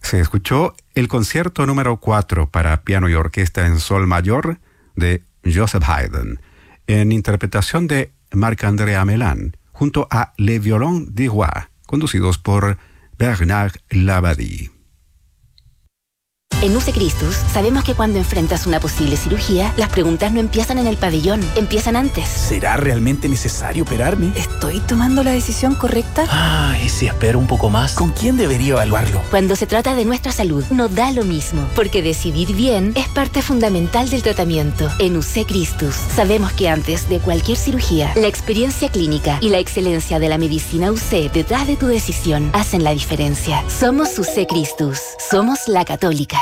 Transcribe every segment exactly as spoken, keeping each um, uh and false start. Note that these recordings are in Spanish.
Se escuchó el concierto número cuatro para piano y orquesta en sol mayor de Joseph Haydn, en interpretación de Marc-André Amelin, junto a Les Violons du Roi, conducidos por Bernard Labadie. En U C E Christus sabemos que cuando enfrentas una posible cirugía, las preguntas no empiezan en el pabellón, empiezan antes. ¿Será realmente necesario operarme? ¿Estoy tomando la decisión correcta? Ah, ¿y si espero un poco más? ¿Con quién debería evaluarlo? Cuando se trata de nuestra salud, no da lo mismo, porque decidir bien es parte fundamental del tratamiento. En U C E Christus sabemos que antes de cualquier cirugía, la experiencia clínica y la excelencia de la medicina U C E detrás de tu decisión hacen la diferencia. Somos U C E Christus, somos la católica.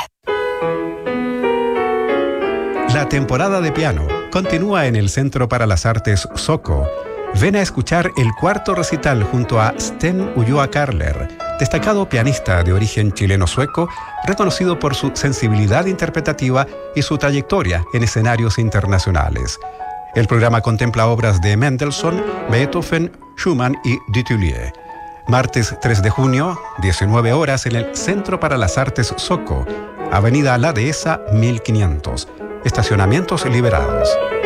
La temporada de piano continúa en el Centro para las Artes Soco. Ven a escuchar el cuarto recital junto a Sten Ulloa Carler, destacado pianista de origen chileno-sueco, reconocido por su sensibilidad interpretativa y su trayectoria en escenarios internacionales. El programa contempla obras de Mendelssohn, Beethoven, Schumann y Dutilleux. Martes tres de junio, diecinueve horas, en el Centro para las Artes Soco, Avenida La Dehesa mil quinientos. Estacionamientos liberados.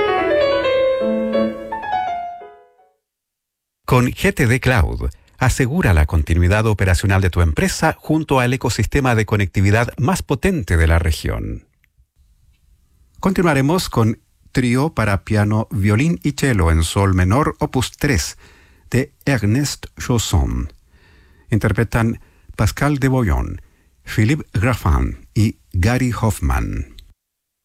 Con G T D Cloud, asegura la continuidad operacional de tu empresa junto al ecosistema de conectividad más potente de la región. Continuaremos con Trío para piano, violín y cello en sol menor, opus tres, de Ernest Chausson. Interpretan Pascal de Boyon, Philippe Graffin y Gary Hoffman.